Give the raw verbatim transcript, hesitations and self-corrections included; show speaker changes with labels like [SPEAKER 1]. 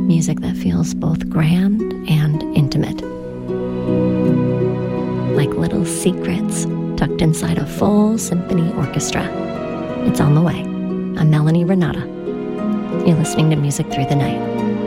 [SPEAKER 1] Music that feels both grand and intimate. Like little secrets tucked inside a full symphony orchestra. It's on the way. I'm Melanie Renata. You're listening to Music Through the Night.